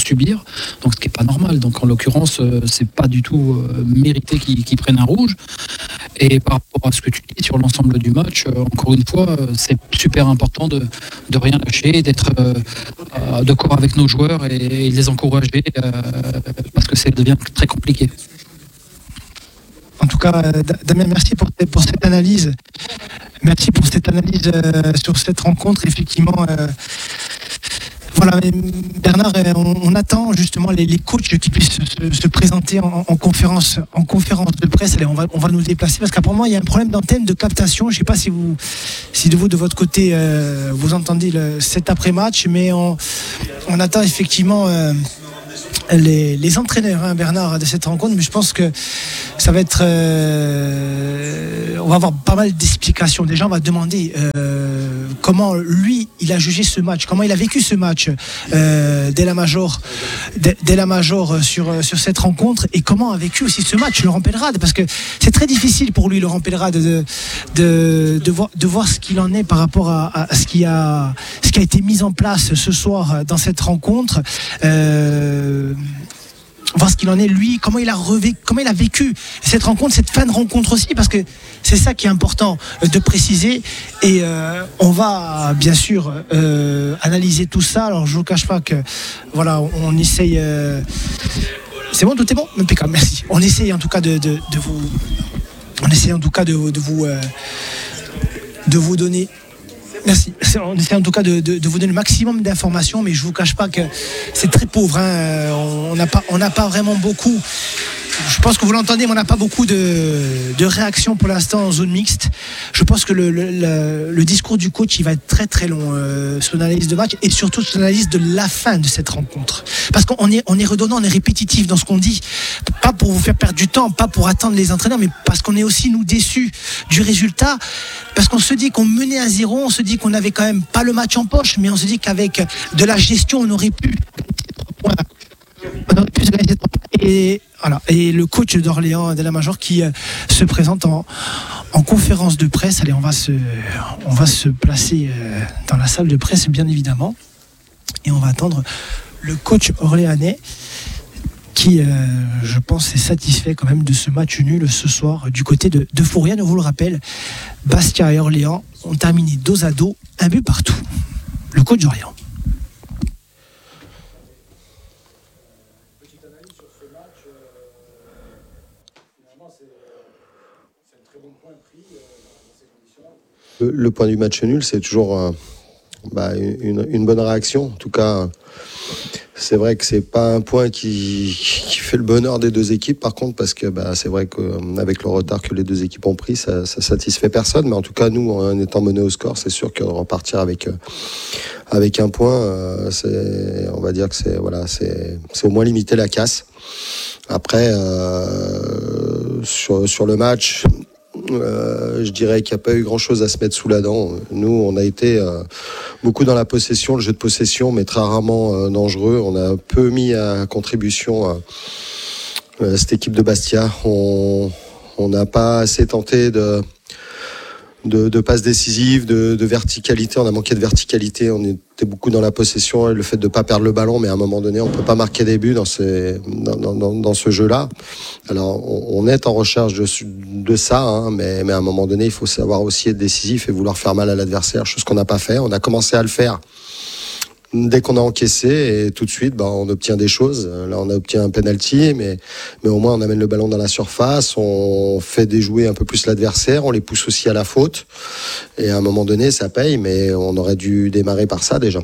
S6: subir, donc ce qui est pas normal. Donc en l'occurrence, euh, c'est pas du tout euh, mérité qu'ils, qu'ils prennent un rouge. Et par rapport à ce que tu dis sur l'ensemble du match, euh, encore une fois, euh, c'est super important de de rien lâcher, d'être euh, euh, de corps avec nos joueurs et, et les encourager euh, parce que ça devient très compliqué.
S1: En tout cas, euh, Damien, merci pour, pour cette analyse. Merci pour cette analyse euh, sur cette rencontre. Effectivement, euh, voilà, Bernard, on, on attend justement les, les coachs qui puissent se, se présenter en, en conférence, en conférence de presse. Allez, on va, on va nous déplacer parce qu'apparemment il y a un problème d'antenne de captation. Je ne sais pas si vous, si de vous de votre côté euh, vous entendez le, cet après-match, mais on, on attend effectivement. Euh, Les, les entraîneurs, hein, Bernard, de cette rencontre, mais je pense que ça va être. Euh, on va avoir pas mal d'explications. Déjà, on va demander euh, comment lui, il a jugé ce match, comment il a vécu ce match euh, dès la Major, dès, dès la Major sur, sur cette rencontre, et comment a vécu aussi ce match Laurent Peyrade, parce que c'est très difficile pour lui, Laurent Peyrade, de, de, de, voir, de voir ce qu'il en est par rapport à, à ce, qui a, ce qui a été mis en place ce soir dans cette rencontre. Euh, voir ce qu'il en est lui, comment il a revé, comment il a vécu cette rencontre, cette fin de rencontre aussi, parce que c'est ça qui est important de préciser. Et euh, on va bien sûr euh, analyser tout ça. Alors je vous cache pas que voilà, on, on essaye. Euh... C'est bon, tout est bon, impeccable, merci. On essaye en tout cas de, de, de vous, on essaye en tout cas de, de vous, euh, de vous donner. Merci. On essaie en tout cas de, de, de vous donner le maximum d'informations, mais je vous cache pas que c'est très pauvre. Hein. On n'a pas, on n'a pas vraiment beaucoup. Je pense que vous l'entendez, mais on n'a pas beaucoup de, de réactions pour l'instant en zone mixte. Je pense que le, le, le, le discours du coach, il va être très très long, euh, son analyse de match et surtout son analyse de la fin de cette rencontre. Parce qu'on est, on est redondant, on est répétitif dans ce qu'on dit. Pas pour vous faire perdre du temps, pas pour attendre les entraîneurs, mais parce qu'on est aussi, nous, déçus du résultat. Parce qu'on se dit qu'on menait à zéro, on se dit qu'on n'avait quand même pas le match en poche, mais on se dit qu'avec de la gestion, on aurait pu... On aurait pu se gagner cette points. Et voilà. Et le coach d'Orléans, de la Major, qui euh, se présente en, en conférence de presse. Allez, on va se, on va se placer euh, dans la salle de presse, bien évidemment, et on va attendre le coach orléanais, qui, euh, je pense, est satisfait quand même de ce match nul ce soir du côté de, de Fouriane. On vous le rappelle, Bastia et Orléans ont terminé dos à dos, un but partout. Le coach d'Orléans.
S7: Le, le point du match nul, c'est toujours euh, bah, une, une bonne réaction. En tout cas, c'est vrai que c'est pas un point qui, qui fait le bonheur des deux équipes. Par contre, parce que bah, c'est vrai qu'avec le retard que les deux équipes ont pris, ça, ça satisfait personne. Mais en tout cas, nous, en étant menés au score, c'est sûr que repartir avec euh, avec un point, euh, c'est, on va dire que c'est voilà, c'est, c'est au moins limiter la casse. Après, euh, sur sur le match. Euh, je dirais qu'il n'y a pas eu grand chose à se mettre sous la dent. Nous, on a été euh, beaucoup dans la possession, le jeu de possession, mais très rarement euh, dangereux. On a peu mis à contribution à, à cette équipe de Bastia. On n'a pas assez tenté de, de, de passes décisives, de, de verticalité. On a manqué de verticalité. On était beaucoup dans la possession et le fait de ne pas perdre le ballon, mais à un moment donné, on ne peut pas marquer des buts dans, ces, dans, dans, dans ce jeu-là. Alors, on, on est en recherche de, de ça, hein, mais, mais à un moment donné, il faut savoir aussi être décisif et vouloir faire mal à l'adversaire, chose qu'on n'a pas fait. On a commencé à le faire dès qu'on a encaissé et tout de suite, bah, on obtient des choses. Là, on a obtenu un penalty, mais, mais au moins, on amène le ballon dans la surface, on fait déjouer un peu plus l'adversaire, on les pousse aussi à la faute. Et à un moment donné, ça paye, mais on aurait dû démarrer par ça déjà.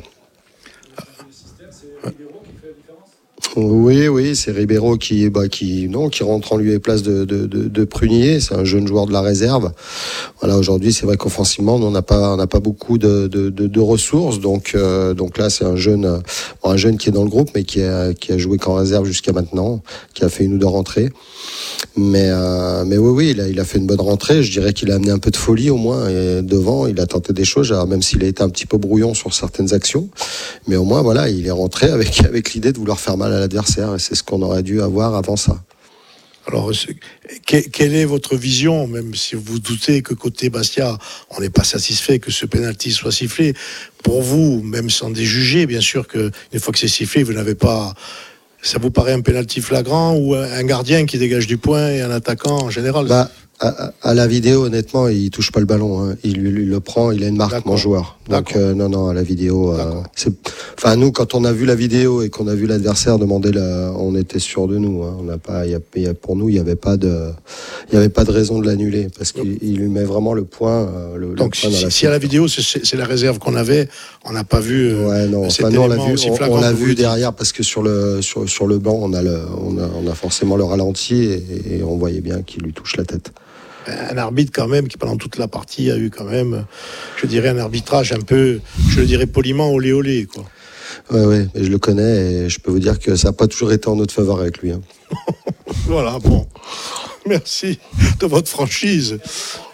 S7: Oui, oui, c'est Ribeiro qui, bah, qui, non, qui rentre en lieu et place de, de, de, de Prunier. C'est un jeune joueur de la réserve. Voilà, aujourd'hui, c'est vrai qu'offensivement, on n'a pas, on n'a pas beaucoup de, de, de, de ressources. Donc, euh, donc là, c'est un jeune, bon, un jeune qui est dans le groupe, mais qui a, qui a joué qu'en réserve jusqu'à maintenant, qui a fait une ou deux rentrées. Mais, euh, mais oui, oui, il a, il a fait une bonne rentrée. Je dirais qu'il a amené un peu de folie au moins. Et devant, il a tenté des choses, alors, même s'il a été un petit peu brouillon sur certaines actions. Mais au moins, voilà, il est rentré avec, avec l'idée de vouloir faire mal à l'adversaire. Et c'est ce qu'on aurait dû avoir avant ça.
S3: Alors, que, quelle est votre vision, même si vous doutez que côté Bastia, on n'est pas satisfait que ce pénalty soit sifflé. Pour vous, même sans déjuger, bien sûr que une fois que c'est sifflé, vous n'avez pas. Ça vous paraît un pénalty flagrant ou un gardien qui dégage du point et un attaquant en général?
S7: Bah, à, à la vidéo, honnêtement, il touche pas le ballon. Hein. Il, il le prend, il a une marque,
S3: D'accord.
S7: mon joueur. Donc euh, non, non, à la vidéo. Euh, c'est... Enfin, nous, quand on a vu la vidéo et qu'on a vu l'adversaire demander, la... on était sûr de nous. Hein. On n'a pas, y a, y a, pour nous, il n'y avait pas de, il y avait pas de raison de l'annuler parce qu'il il lui met vraiment le point. Euh, le,
S3: Donc,
S7: le point
S3: si,
S7: dans la
S3: si à la vidéo, c'est, c'est la réserve qu'on avait, on n'a pas vu. Euh,
S7: ouais, non.
S3: cet
S7: Enfin, nous, on l'a
S3: élément
S7: vu,
S3: aussi
S7: on,
S3: flagrant
S7: on l'a
S3: que vous
S7: vu
S3: le dites.
S7: derrière parce que sur le, sur, sur le banc, on a le, on a, on a forcément le ralenti et, et on voyait bien qu'il lui touche la tête.
S3: Un arbitre quand même qui pendant toute la partie a eu quand même, je dirais, un arbitrage un peu, je le dirais poliment, olé olé quoi.
S7: Ouais, ouais, mais je le connais et je peux vous dire que ça n'a pas toujours été en notre faveur avec lui. Hein.
S3: Voilà, bon. Merci de votre franchise.